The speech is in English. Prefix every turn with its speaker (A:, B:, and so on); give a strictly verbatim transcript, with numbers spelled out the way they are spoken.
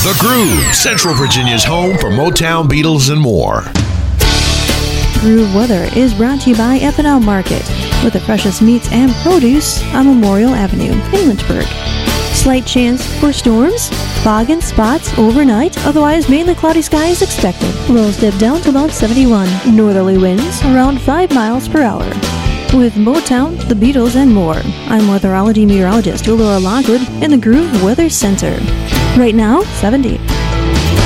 A: The Groove, Central Virginia's home for Motown, Beatles, and more.
B: Groove Weather is brought to you by F and L Market, with the freshest meats and produce on Memorial Avenue in Lynchburg. Slight chance for storms, fog and spots overnight, otherwise mainly cloudy skies expected. Lows dip down to about seventy-one. Northerly winds around five miles per hour. With Motown, the Beatles, and more, I'm weatherology meteorologist Laura Lockwood in the Groove Weather Center. Right now, seventy.